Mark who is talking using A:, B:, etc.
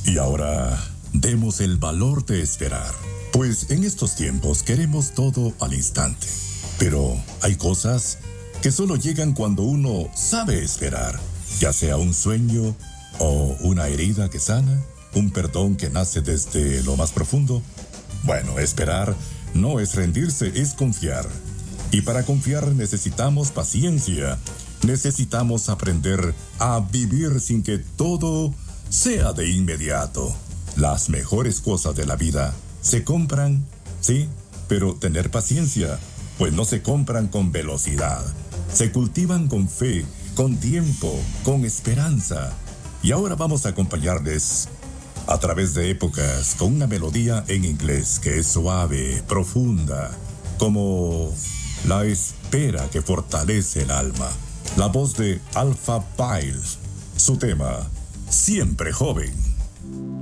A: Y ahora, demos el valor de esperar. Pues en estos tiempos queremos todo al instante. Pero hay cosas que solo llegan cuando uno sabe esperar. Ya sea un sueño o una herida que sana, un perdón que nace desde lo más profundo. Bueno, esperar no es rendirse, es confiar. Y para confiar necesitamos paciencia. Necesitamos aprender a vivir sin que todo sea de inmediato. Las mejores cosas de la vida se compran, sí, pero tener paciencia, pues no se compran con velocidad. Se cultivan con fe, con tiempo, con esperanza. Y ahora vamos a acompañarles a través de épocas con una melodía en inglés que es suave, profunda, como la espera que fortalece el alma. La voz de Alpha Bile, su tema, Siempre Joven.